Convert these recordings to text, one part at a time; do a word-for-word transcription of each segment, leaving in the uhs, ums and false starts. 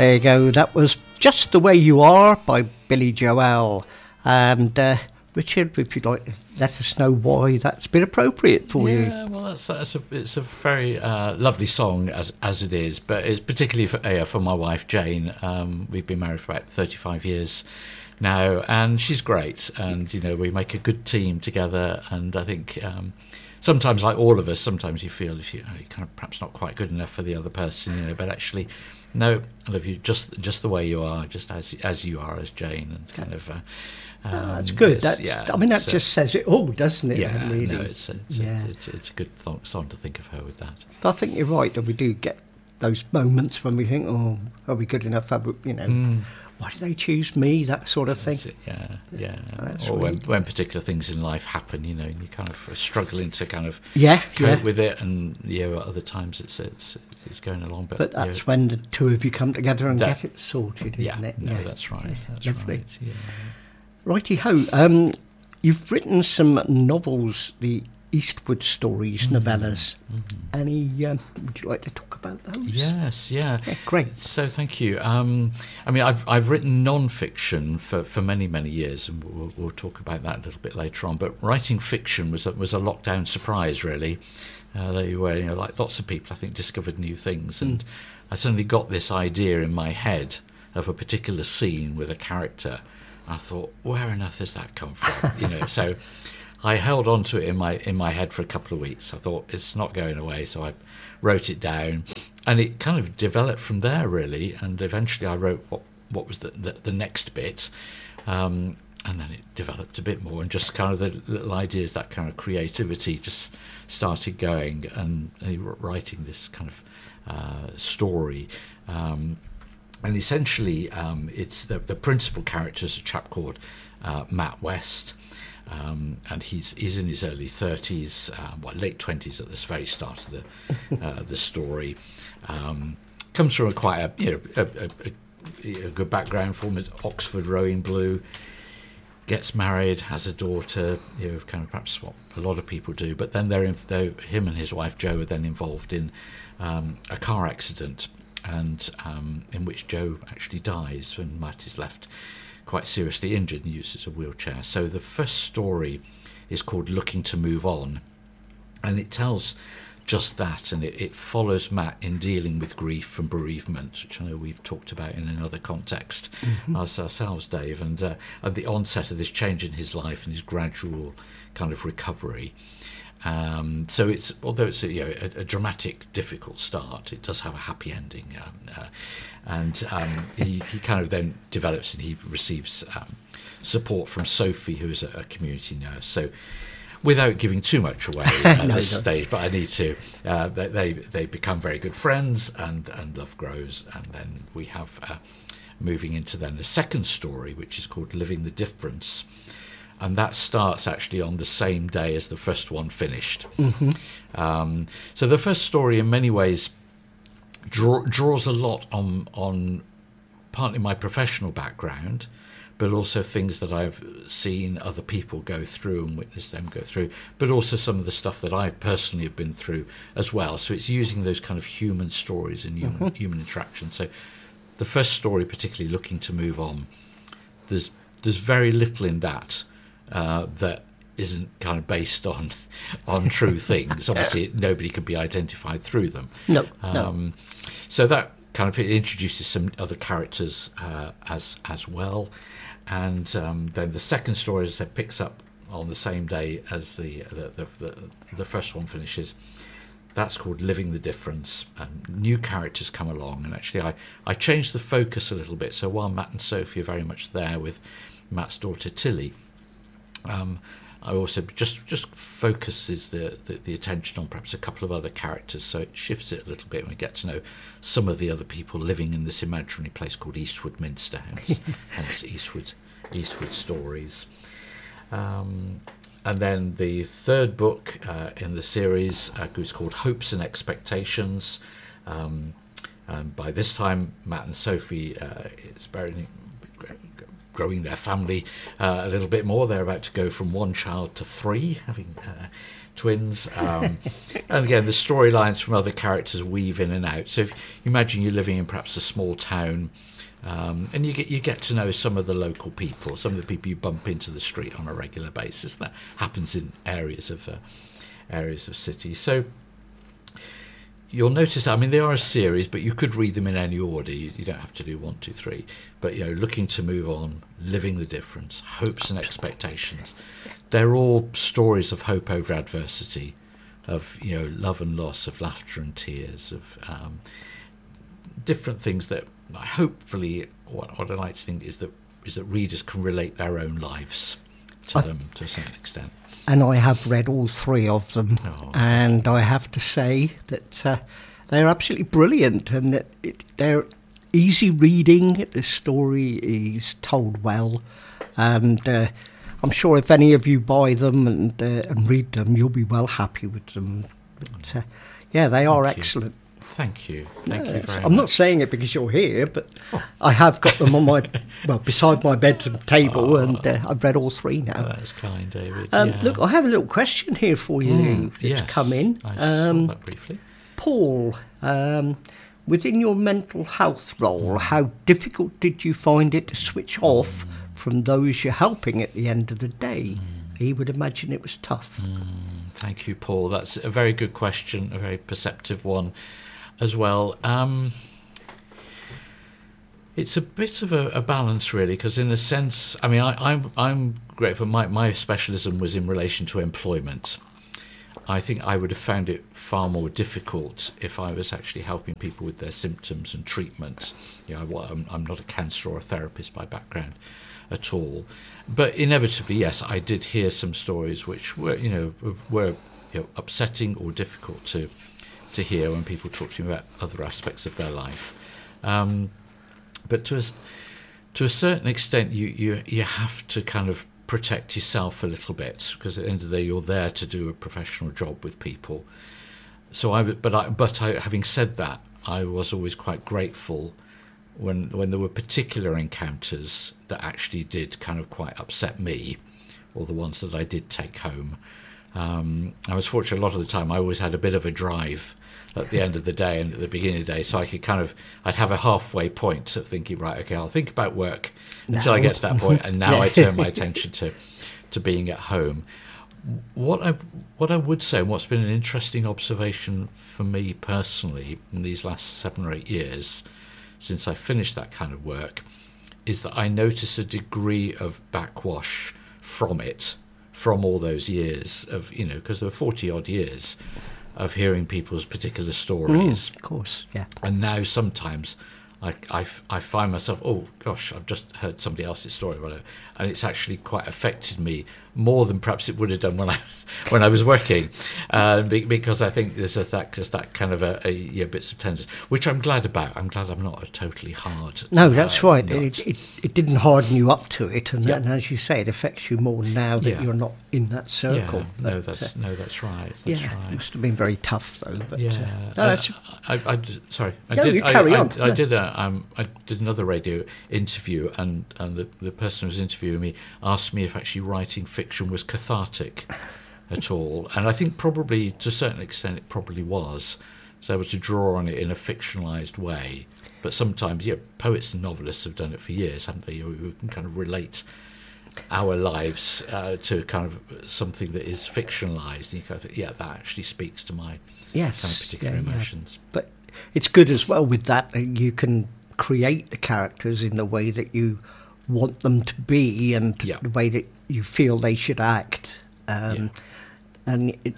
There you go. That was Just the Way You Are by Billy Joel. And uh, Richard, if you'd like to let us know why that's been appropriate for yeah, you. Yeah, well, that's, that's a, it's a very uh, lovely song as as it is, but it's particularly for, uh, for my wife Jane. Um, we've been married for about thirty-five years now, and she's great. And you know, we make a good team together. And I think um, sometimes, like all of us, sometimes you feel if you, you're kind of perhaps not quite good enough for the other person, you know. But actually, no, I love you just just the way you are, just as as you are as Jane, and kind of. Uh, Um, oh, that's good. That's, yeah, I mean, that uh, just says it all, doesn't it? Yeah, really? no, it's a, it's, yeah. a, it's, a, it's a good th- song to think of her with that. But I think you're right that we do get those moments when we think, oh, are we good enough? Have we, you know, mm. why did they choose me? That sort of thing. It, yeah, yeah. That's or really when, when particular things in life happen, you know, and you kind of are struggling to kind of yeah, cope yeah. with it, and you know, at other times it's it's, it's going along. But, but that's you know, when the two of you come together and that, get it sorted, isn't yeah, it? No, yeah, that's right. Yeah, that's lovely. right. Yeah. Righty-ho. Um, you've written some novels, the Eastwood Stories mm-hmm. novellas. Mm-hmm. Any, um, would you like to talk about those? Yes, yeah. yeah great. So thank you. Um, I mean, I've I've written non-fiction for, for many, many years, and we'll, we'll talk about that a little bit later on. But writing fiction was a, was a lockdown surprise, really. Uh, they were, you know, like lots of people, I think, discovered new things. And mm. I suddenly got this idea in my head of a particular scene with a character. I thought, where on earth has that come from? You know, so I held on to it in my in my head for a couple of weeks. I thought it's not going away, so I wrote it down, and it kind of developed from there, really. And eventually, I wrote what what was the the, the next bit, um, and then it developed a bit more, and just kind of the little ideas, that kind of creativity, just started going, and, and writing this kind of uh, story. Um, And essentially, um, it's the, the principal character is a chap called uh, Matt West, um, and he's he's in his early thirties, uh, well, late twenties at this very start of the uh, the story. Um, comes from a quite a you know a, a, a good background, former Oxford rowing blue. Gets married, has a daughter. You know, kind of perhaps what a lot of people do. But then they're, in, they're him and his wife Jo are then involved in um, a car accident. And um, in which Joe actually dies, when Matt is left quite seriously injured and uses a wheelchair. So the first story is called Looking to Move On, and it tells just that, and it, it follows Matt in dealing with grief and bereavement, which I know we've talked about in another context mm-hmm. as ourselves, Dave, and uh, at the onset of this change in his life and his gradual kind of recovery. Um, so it's although it's a, you know, a, a dramatic, difficult start, it does have a happy ending, um, uh, and um, he, he kind of then develops and he receives um, support from Sophie, who is a, a community nurse. So, without giving too much away at no, this no. stage, but I need to, uh, they, they they become very good friends, and and love grows, and then we have uh, moving into then a second story, which is called Living the Difference. And that starts actually on the same day as the first one finished. Mm-hmm. Um, so the first story, in many ways, draw, draws a lot on on partly my professional background, but also things that I've seen other people go through and witnessed them go through, but also some of the stuff that I personally have been through as well. So it's using those kind of human stories and human, mm-hmm. human interaction. So the first story, particularly Looking to Move On, there's there's very little in that Uh, that isn't kind of based on on true things. Obviously, nobody can be identified through them. No, um, no. So that kind of introduces some other characters uh, as as well, and um, then the second story, as I said, picks up on the same day as the the, the the the first one finishes. That's called Living the Difference. And new characters come along, and actually, I I changed the focus a little bit. So while Matt and Sophie are very much there with Matt's daughter Tilly. Um, I also just just focuses the, the, the attention on perhaps a couple of other characters, so it shifts it a little bit, and we get to know some of the other people living in this imaginary place called Eastwood Minster, hence, hence Eastwood Eastwood Stories. Um, and then the third book uh, in the series uh, is called Hopes and Expectations. Um, and by this time, Matt and Sophie, uh, it's very growing their family uh, a little bit more. They're about to go from one child to three, having uh, twins. Um, and again, the storylines from other characters weave in and out. So if you imagine you're living in perhaps a small town, um, and you get you get to know some of the local people, some of the people you bump into the street on a regular basis. That happens in areas of uh, areas of cities. So you'll notice, I mean, they are a series, but you could read them in any order. You, you don't have to do one, two, three. But, you know, looking to move on, living the difference, hopes and expectations. They're all stories of hope over adversity, of, you know, love and loss, of laughter and tears, of um, different things that hopefully, what, what I like to think is that is that readers can relate their own lives to I, them to a certain extent. And I have read all three of them, oh. and I have to say that uh, they're absolutely brilliant, and that it, they're easy reading. The story is told well, and uh, I'm sure if any of you buy them and uh, and read them, you'll be well happy with them. But uh, yeah, they are Thank excellent. You. Thank you. Thank yes. you very I'm much. not saying it because you're here, but oh. I have got them on my, well, beside my bedroom table, oh. and uh, I've read all three now. Oh, that's kind, David. Um, yeah. Look, I have a little question here for you Mm, that's yes. come in. I um, saw that briefly. Paul, um, within your mental health role, how difficult did you find it to switch off mm. from those you're helping at the end of the day? Mm. He would imagine it was tough. Mm. Thank you, Paul. That's a very good question, a very perceptive one as well. Um, it's a bit of a, a balance, really, because in a sense, I mean, I, I'm I'm grateful. My my specialism was in relation to employment. I think I would have found it far more difficult if I was actually helping people with their symptoms and treatment. You know, I'm, I'm not a counsellor or a therapist by background at all, but inevitably, yes, I did hear some stories which were, you know, were you know, upsetting or difficult to. to hear when people talk to me about other aspects of their life. Um, but to a, to a certain extent, you, you you have to kind of protect yourself a little bit, because at the end of the day, you're there to do a professional job with people. So I, but I, but I, having said that, I was always quite grateful when when there were particular encounters that actually did kind of quite upset me, or the ones that I did take home. Um, I was fortunate a lot of the time. I always had a bit of a drive at the end of the day and at the beginning of the day, so I could kind of, I'd have a halfway point of thinking, right, okay, I'll think about work until now. I get to that point, and now yeah. I turn my attention to, to being at home. What I what I would say, and what's been an interesting observation for me personally in these last seven or eight years since I finished that kind of work, is that I notice a degree of backwash from it, from all those years of, you know, because there were forty odd years of hearing people's particular stories. Mm, of course, yeah. And now sometimes I, I, I find myself, oh gosh, I've just heard somebody else's story, whatever, and it's actually quite affected me more than perhaps it would have done when I when I was working, uh, because I think there's a, that just that kind of a, a yeah, bits of tenderness, which I'm glad about. I'm glad I'm not a totally hard. No, that's uh, right. It, it it didn't harden you up to it, and, yeah. and as you say, it affects you more now that yeah. you're not in that circle. Yeah. But, no, that's uh, no, that's right. That's yeah, right. it must have been very tough though. But yeah, uh, no, that's, I, I, I, sorry. I no, did, you carry I, on. I, I no. did a, um, I did another radio interview, and, and the, the person who was interviewing me asked me if actually writing fiction was cathartic at all, and I think probably to a certain extent it probably was. So I was to draw on it in a fictionalised way, but sometimes, yeah, poets and novelists have done it for years, haven't they? We can kind of relate our lives uh, to kind of something that is fictionalised, and you kind of think, yeah, that actually speaks to my yes, kind of particular yeah, emotions. Yeah. But it's good as well with that, you can create the characters in the way that you want them to be, and yeah. the way that you feel they should act. Um, yeah. And it,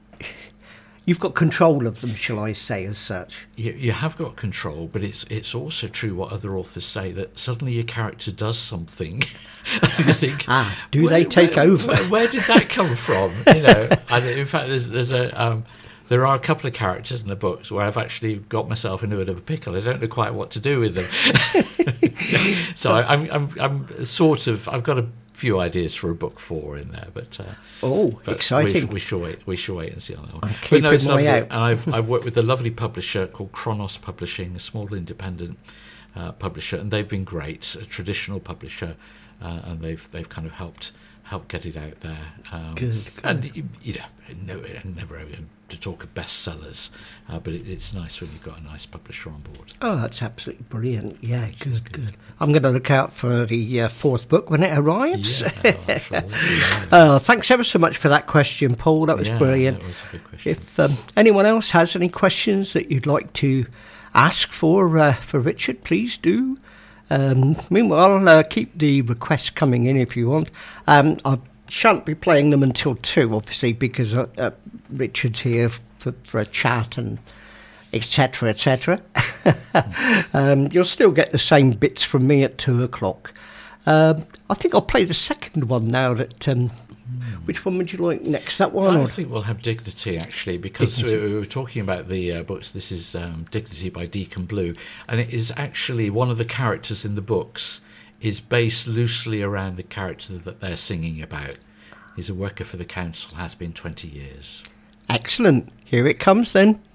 you've got control of them, shall I say, as such. You, you have got control, but it's it's also true what other authors say, that suddenly your character does something. You think, ah, do where, they take where, over? Where, where did that come from? You know, and in fact, there's there's a um, there are a couple of characters in the books where I've actually got myself into a bit of a pickle. I don't know quite what to do with them. So I, I'm I'm I'm sort of I've got a few ideas for a book four in there, but uh, oh, but exciting! We, we shall wait. We shall wait and see on that one. I'm keeping but no, it's my lovely. out. And I've I've worked with a lovely publisher called Kronos Publishing, a small independent uh, publisher, and they've been great. A traditional publisher, uh, and they've they've kind of helped helped get it out there. Um, good, good. And you know, no, never to talk of bestsellers, uh, but it, it's nice when you've got a nice publisher on board. Oh, that's absolutely brilliant. Yeah, good, good, good. I'm going to look out for the uh, fourth book when it arrives. Yeah, oh, sure. yeah. uh, thanks ever so much for that question, Paul. That was yeah, brilliant. That was a good question. If um, anyone else has any questions that you'd like to ask for uh, for Richard, please do. Um, meanwhile, uh, keep the requests coming in if you want. Um, I shan't be playing them until two, obviously, because uh, uh, Richard's here for, for a chat and et cetera, et cetera. um, you'll still get the same bits from me at two o'clock. Um, I think I'll play the second one now. That um, which one would you like next? That one? I or? think we'll have Dignity, actually, because Dignity. We, we were talking about the uh, books. This is um, Dignity by Deacon Blue, and it is actually one of the characters in the books is based loosely around the character that they're singing about. He's a worker for the council, has been twenty years. Excellent. Here it comes then.